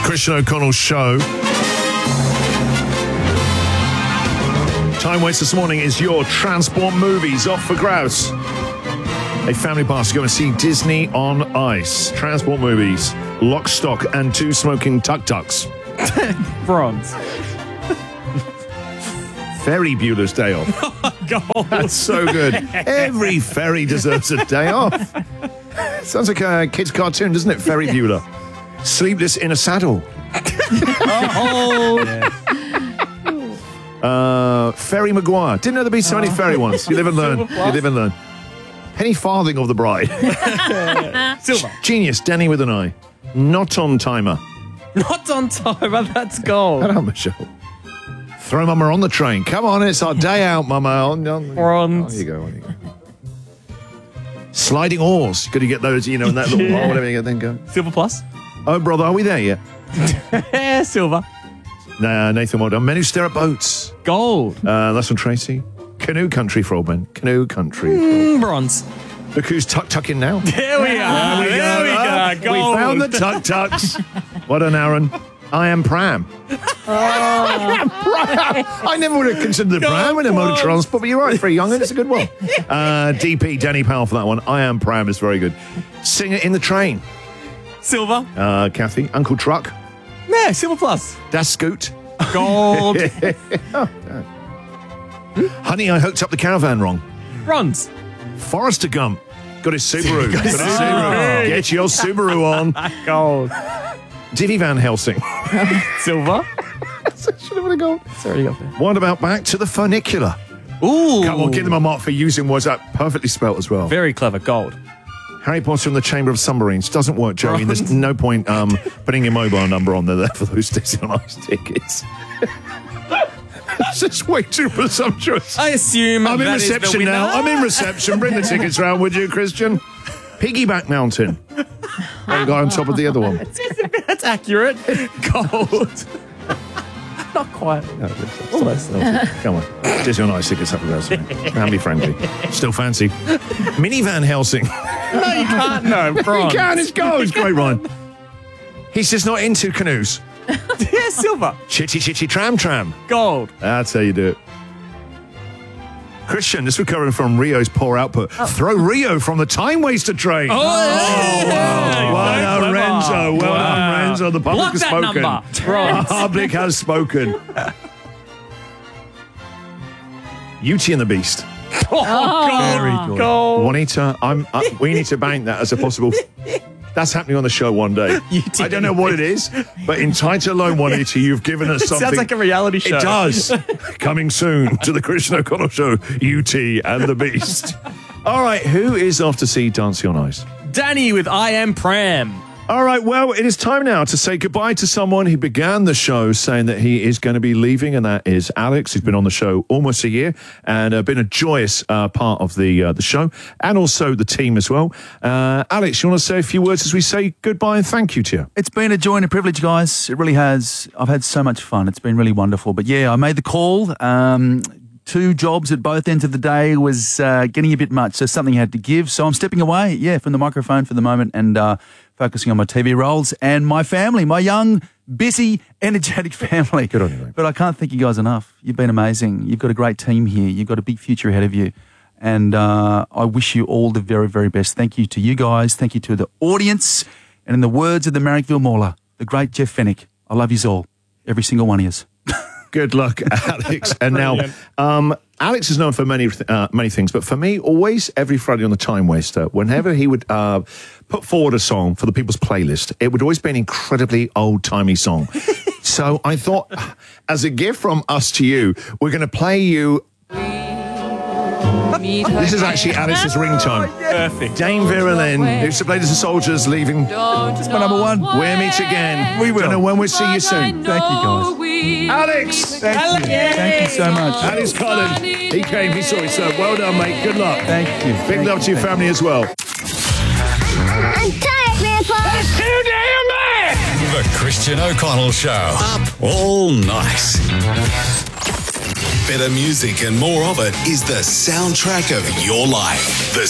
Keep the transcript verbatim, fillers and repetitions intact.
Christian O'Connell Show. Time waste this morning is your transport movies off for grabs. A family pass to go and see Disney on Ice. Transport movies, Lock, Stock and Two Smoking Tuk-Tuks. Bronze. Ferry Bueller's Day Off. God. That's so good. Every ferry deserves a day off. Sounds like a kid's cartoon, doesn't it? Ferry Bueller. Sleepless in a Saddle. Oh. Yeah. Uh, Ferry Maguire. Didn't know there'd be so many ferry ones. You live and learn. You live and learn. Penny Farthing of the Bride. Silver. Genius. Denny with an eye. Not on timer. Not on timer. That's gold. Hello, Michelle. Throw Mama on the train. Come on, it's our day out, Mama. On, on, Bronze. on you go. On you go. Sliding oars. Got to get those, you know, in that little Yeah. hole, whatever you get, then go. Silver plus. Oh, brother, are we there yet? Yeah, silver. Nah, Nathan, well done. Men Who Stare at Boats. Gold. Uh, that's from Tracy. Canoe Country for old men. Canoe Country. Mm, bronze. Look who's tuck-tucking now. There we are. There we there go. we Oh, go. Gold. We found the tuck-tucks. Well done, Aaron. I am Pram. Pram. I never would have considered the Pram in a mode of transport, but you're right, for a young'un, it's a good one. Uh, D P, Danny Powell for that one. I am Pram is very good. Singer in the Train. Silver. Uh, Kathy. Uncle Truck. Yeah, silver plus. Das Scoot. Gold. Honey, I hooked up the caravan wrong. Bronze. Forrester Gump. Got his Subaru. Got his Subaru. Subaru. Get your Subaru on. Gold. Divvy Van Helsing. Silver. Should have been gold. It's already up there. What about Back to the Funicular? Ooh. Come on, give them a mark for using words that perfectly spelt as well. Very clever. Gold. Harry Potter and the Chamber of Submarines. Doesn't work, Joey. Bronze. There's no point um, putting your mobile number on there for those Disney on Ice tickets. It's just way too presumptuous. I assume I'm in that is the reception winner. now. I'm in reception. Bring the tickets round, would you, Christian? Piggyback Mountain. One guy on top of the other one. That's accurate. Gold. Not quite. No, Almost. Come on. Disney on Ice tickets up with us. Family friendly. Still fancy. Minivan Helsing. No, you can't. No, He bronze. can, it's gold. It's great, Ryan. He's just not into canoes. Yeah, silver. Chitty chitty tram tram. Gold. That's how you do it. Christian, this recovering from Rio's poor output. Throw Rio from the time waster train. Oh, Well yeah. done, Clever. Renzo. Well Wow. done, Renzo. The public Block has that spoken. number. The Bronze. public has spoken. Beauty and the Beast. Oh, gold. Very good. Gold. Juanita, I'm, uh, we need to bank that as a possible... That's happening on the show one day. You I don't know what it is, but in title alone, Juanita, you've given us It something. sounds like a reality show. It does. Coming soon to the Christian O'Connell Show, U T and the Beast. All right, who is off to see Dancing on Ice? Danny with I Am Pram. All right, well, it is time now to say goodbye to someone who began the show saying that he is going to be leaving, and that is Alex, who's been on the show almost a year and uh, been a joyous uh, part of the uh, the show, and also the team as well. Uh, Alex, you want to say a few words as we say goodbye and thank you to you? It's been a joy and a privilege, guys. It really has. I've had so much fun. It's been really wonderful. But yeah, I made the call. Um, two jobs at both ends of the day was uh, getting a bit much, so something had to give. So I'm stepping away, yeah, from the microphone for the moment and uh, focusing on my T V roles and my family, my young, busy, energetic family. Good on you, mate. But I can't thank you guys enough. You've been amazing. You've got a great team here. You've got a big future ahead of you. And uh, I wish you all the very, very best. Thank you to you guys. Thank you to the audience. And in the words of the Marrickville Mauler, the great Jeff Fennick, I love yous all, every single one of yous. Good luck, Alex. And now, um, Alex is known for many uh, many things, but for me, always every Friday on the Time Waster, whenever he would uh, put forward a song for the People's Playlist, it would always be an incredibly old-timey song. So I thought, as a gift from us to you, we're going to play you... This is actually Alex's ringtone. Perfect. Dame Vera Lynn, who used to play as the Soldiers, leaving. That's my number one. We'll meet again. We will. Don't know when we'll see you soon. Thank you, guys. Alex! Thank you. Thank you so much. Alex Cullen, he came, he saw it, so well done, mate. Good luck. Thank you. Big Thank love you. to your family as well. I'm tired, Grandpa. That's too damn bad! The Christian O'Connell Show. Up all night. Better music and more of it is the soundtrack of your life. The